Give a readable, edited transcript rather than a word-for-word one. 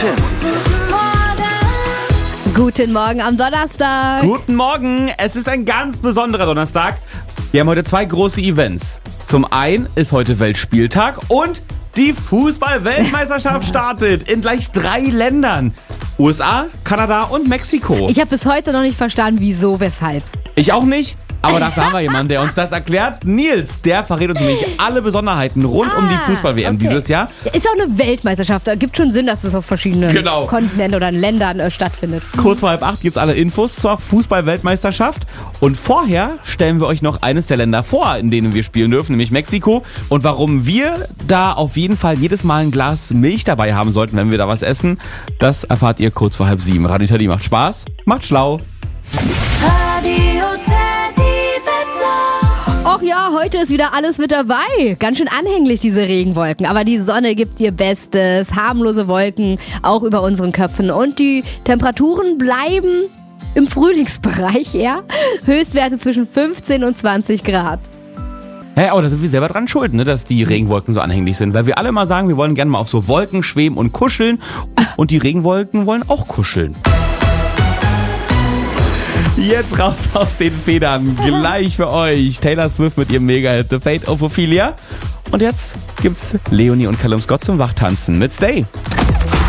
Guten Morgen am Donnerstag. Guten Morgen, es ist ein ganz besonderer Donnerstag. Wir haben heute 2 große Events. Zum einen ist heute Weltspieltag und die Fußball-Weltmeisterschaft startet in gleich 3 Ländern. USA, Kanada und Mexiko. Ich habe bis heute noch nicht verstanden, wieso, weshalb. Ich auch nicht. Aber dafür haben wir jemanden, der uns das erklärt. Nils, der verrät uns nämlich alle Besonderheiten rund um die Fußball-WM dieses Jahr. Ist auch eine Weltmeisterschaft. Da gibt schon Sinn, dass es auf verschiedenen Kontinenten oder Ländern stattfindet. Kurz vor 7:30 gibt es alle Infos zur Fußball-Weltmeisterschaft. Und vorher stellen wir euch noch eines der Länder vor, in denen wir spielen dürfen, nämlich Mexiko. Und warum wir da auf jeden Fall jedes Mal ein Glas Milch dabei haben sollten, wenn wir da was essen, das erfahrt ihr kurz vor 6:30. Radio Teddy macht Spaß, macht schlau. Och ja, heute ist wieder alles mit dabei. Ganz schön anhänglich, diese Regenwolken. Aber die Sonne gibt ihr Bestes. Harmlose Wolken auch über unseren Köpfen. Und die Temperaturen bleiben im Frühlingsbereich, ja? Höchstwerte zwischen 15 und 20 Grad. Hä, aber da sind wir selber dran schuld, ne, dass die Regenwolken so anhänglich sind. Weil wir alle mal sagen, wir wollen gerne mal auf so Wolken schweben und kuscheln. Und die Regenwolken wollen auch kuscheln. Jetzt raus aus den Federn, gleich für euch. Taylor Swift mit ihrem Mega-Hit The Fate of Ophelia. Und jetzt gibt's Leonie und Callum Scott zum Wachtanzen mit Stay.